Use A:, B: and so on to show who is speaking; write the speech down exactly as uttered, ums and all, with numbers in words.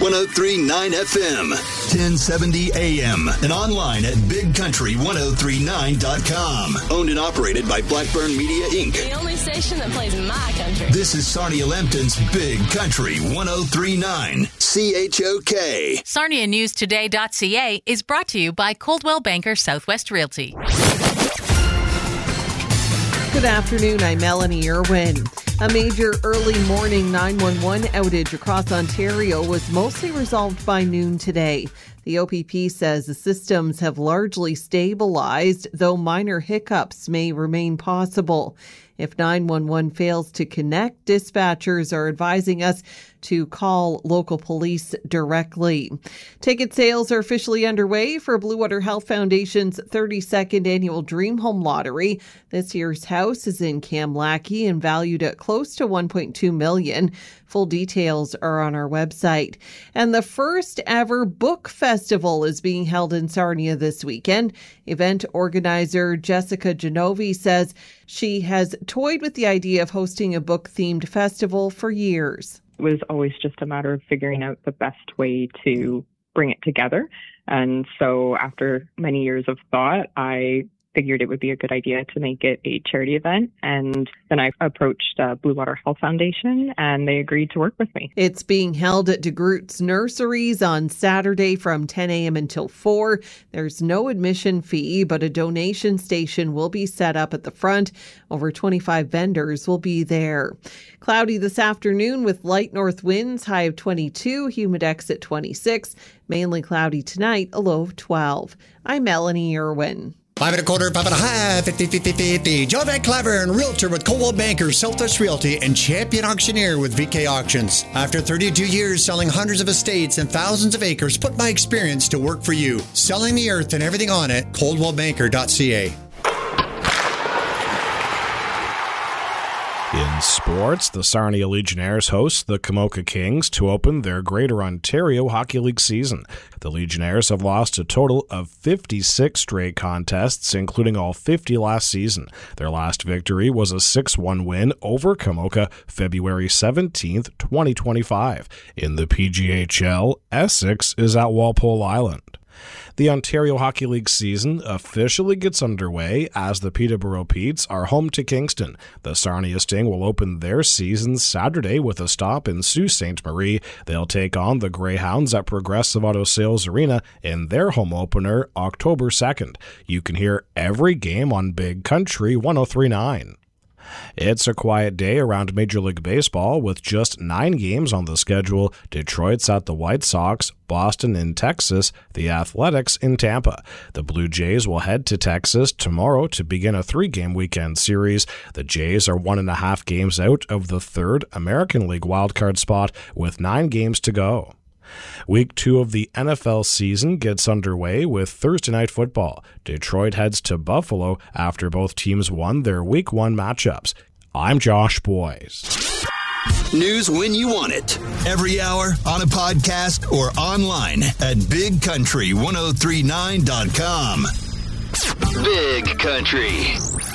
A: one oh three point nine F M, ten seventy A M, and online at big country ten thirty-nine dot com. Owned and operated by Blackburn Media, Incorporated.
B: The only station that plays my country.
A: This is Sarnia Lambton's Big Country ten thirty-nine C H O K.
C: Sarnia News Today dot C A is brought to you by Coldwell Banker Southwest Realty.
D: Good afternoon, I'm Melanie Irwin. A major early morning nine one one outage across Ontario was mostly resolved by noon today. The O P P says the systems have largely stabilized, though minor hiccups may remain possible. If nine one one fails to connect, dispatchers are advising us to call local police directly. Ticket sales are officially underway for Blue Water Health Foundation's thirty-second annual Dream Home Lottery. This year's house is in Kamlaki and valued at close to one point two million dollars. Full details are on our website. And the first ever book festival is being held in Sarnia this weekend. Event organizer Jessica Genovi says she has toyed with the idea of hosting a book-themed festival for years.
E: It was always just a matter of figuring out the best way to bring it together. And so after many years of thought, I figured it would be a good idea to make it a charity event. And then I approached uh, Blue Water Health Foundation, and they agreed to work with me.
D: It's being held at DeGroote's Nurseries on Saturday from ten a.m. until four. There's no admission fee, but a donation station will be set up at the front. Over twenty-five vendors will be there. Cloudy this afternoon with light north winds, high of twenty-two, humidex at twenty-six. Mainly cloudy tonight, a low of twelve. I'm Melanie Irwin.
F: Five and a quarter, five and a half, fifty, fifty, fifty. Joe Van Cleveren, Realtor with Coldwell Banker, Southwest Realty, and Champion Auctioneer with V K Auctions. After thirty-two years selling hundreds of estates and thousands of acres, put my experience to work for you. Selling the earth and everything on it, coldwell banker dot c a.
G: In sports, the Sarnia Legionnaires host the Camoka Kings to open their Greater Ontario Hockey League season. The Legionnaires have lost a total of fifty-six straight contests, including all fifty last season. Their last victory was a six one win over Camoka February seventeenth, twenty twenty-five. In the P G H L, Essex is at Walpole Island. The Ontario Hockey League season officially gets underway as the Peterborough Petes are home to Kingston. The Sarnia Sting will open their season Saturday with a stop in Sault Ste. Marie. They'll take on the Greyhounds at Progressive Auto Sales Arena in their home opener October second. You can hear every game on Big Country ten thirty-nine. It's a quiet day around Major League Baseball with just nine games on the schedule. Detroit's at the White Sox, Boston in Texas, the Athletics in Tampa. The Blue Jays will head to Texas tomorrow to begin a three-game weekend series. The Jays are one and a half games out of the third American League wildcard spot with nine games to go. Week two of the N F L season gets underway with Thursday Night Football. Detroit heads to Buffalo after both teams won their Week one matchups. I'm Josh Boyes.
A: News when you want it. Every hour, on a podcast, or online at big country ten thirty-nine dot com. Big Country.